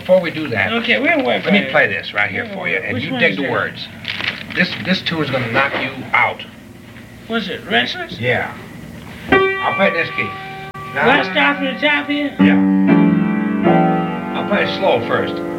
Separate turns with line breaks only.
before we do that,
Okay, we'll work.
let me play this right here for you, and
Which
you
one
dig
is
the
that?
words. This tune is going to knock you out.
What's it? Restless?
Yeah. I'll play this key. Now,
Let's start from the top here.
yeah. I'll play it slow first.